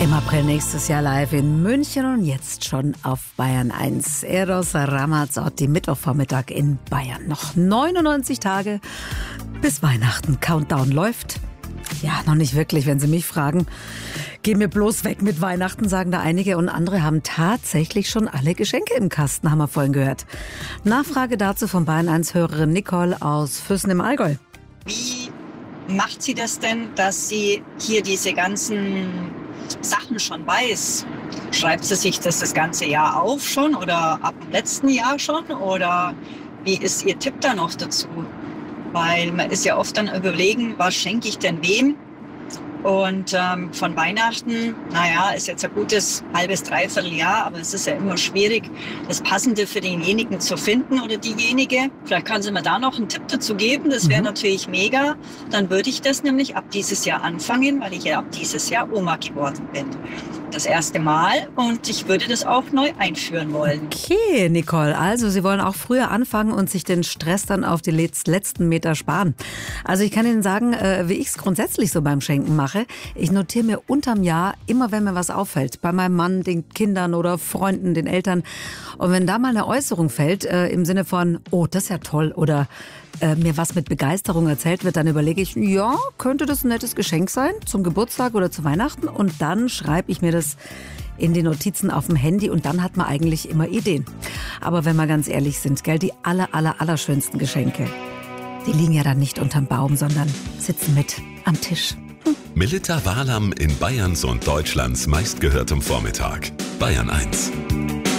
Im April nächstes Jahr live in München und jetzt schon auf Bayern 1. Eros Ramazzotti, Mittwochvormittag in Bayern. Noch 99 Tage bis Weihnachten. Countdown läuft. Ja, noch nicht wirklich, wenn Sie mich fragen. Geh mir bloß weg mit Weihnachten, sagen da einige. Und andere haben tatsächlich schon alle Geschenke im Kasten, haben wir vorhin gehört. Nachfrage dazu von Bayern 1-Hörerin Nicole aus Füssen im Allgäu. Wie macht sie das denn, dass sie hier diese ganzen Sachen schon weiß? Schreibt sie sich das ganze Jahr auf schon oder ab dem letzten Jahr schon? Oder wie ist ihr Tipp da noch dazu? Weil man ist ja oft dann überlegen, was schenke ich denn wem? Und von Weihnachten, naja, ist jetzt ein gutes halbes, dreiviertel Jahr, aber es ist ja immer schwierig, das Passende für denjenigen zu finden oder diejenige. Vielleicht kann sie mir da noch einen Tipp dazu geben, das wäre natürlich mega. Dann würde ich das nämlich ab dieses Jahr anfangen, weil ich ja ab dieses Jahr Oma geworden bin. Das erste Mal und ich würde das auch neu einführen wollen. Okay, Nicole, also Sie wollen auch früher anfangen und sich den Stress dann auf die letzten Meter sparen. Also ich kann Ihnen sagen, wie ich es grundsätzlich so beim Schenken mache. Ich notiere mir unterm Jahr immer, wenn mir was auffällt, bei meinem Mann, den Kindern oder Freunden, den Eltern. Und wenn da mal eine Äußerung fällt, im Sinne von, oh, das ist ja toll oder mir was mit Begeisterung erzählt wird, dann überlege ich, ja, könnte das ein nettes Geschenk sein zum Geburtstag oder zu Weihnachten? Und dann schreibe ich mir das in die Notizen auf dem Handy und dann hat man eigentlich immer Ideen. Aber wenn wir ganz ehrlich sind, gell, die allerschönsten Geschenke, die liegen ja dann nicht unterm Baum, sondern sitzen mit am Tisch. Melitta Wahlam in Bayerns und Deutschlands meistgehörtem Vormittag. Bayern 1.